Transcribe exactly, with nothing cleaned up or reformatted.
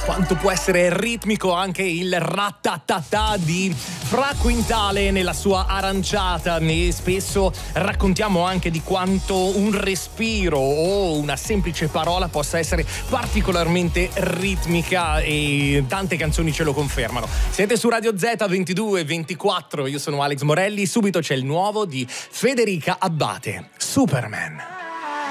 quanto può essere ritmico anche il rattatatà di Fra Quintale nella sua aranciata, e spesso raccontiamo anche di quanto un respiro o una semplice parola possa essere particolarmente ritmica, e tante canzoni ce lo confermano. Siete su Radio Z ventidue ventiquattro, io sono Alex Morelli, subito c'è il nuovo di Federica Abbate, Superman.